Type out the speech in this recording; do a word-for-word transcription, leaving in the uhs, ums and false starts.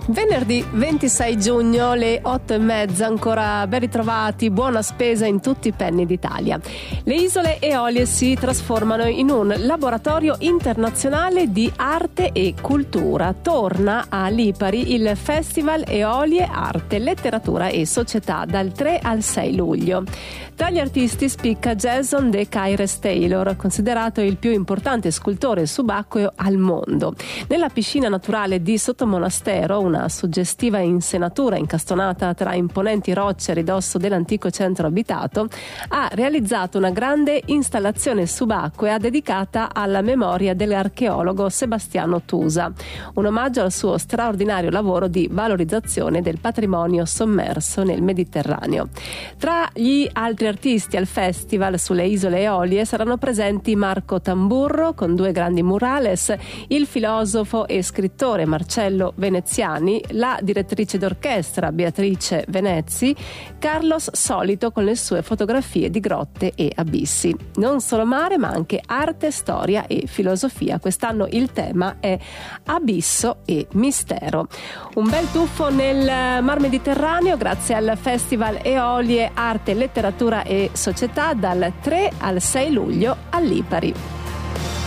Venerdì ventisei giugno, le otto e mezza, ancora ben ritrovati, buona spesa in tutti i penny d'Italia. Le isole Eolie si trasformano in un laboratorio internazionale di arte e cultura. Torna a Lipari il Festival Eolie Arte, Letteratura e Società dal tre al sei luglio. Tra gli artisti spicca Jason De Caires Taylor, considerato il più importante scultore subacqueo al mondo. Nella piscina naturale di Sottomonastero, una suggestiva insenatura incastonata tra imponenti rocce a ridosso dell'antico centro abitato, ha realizzato una grande installazione subacquea dedicata alla memoria dell'archeologo Sebastiano Tusa, un omaggio al suo straordinario lavoro di valorizzazione del patrimonio sommerso nel Mediterraneo. Tra gli altri artisti al festival sulle isole Eolie saranno presenti Marco Tamburro con due grandi murales, il filosofo e scrittore Marcello Veneziani, la direttrice d'orchestra Beatrice Venezzi, Carlos Solito con le sue fotografie di grotte e abissi. Non solo mare, ma anche arte, storia e filosofia. Quest'anno il tema è abisso e mistero. Un bel tuffo nel Mar Mediterraneo grazie al Festival Eolie Arte, Letteratura e Società dal tre al sei luglio a Lipari.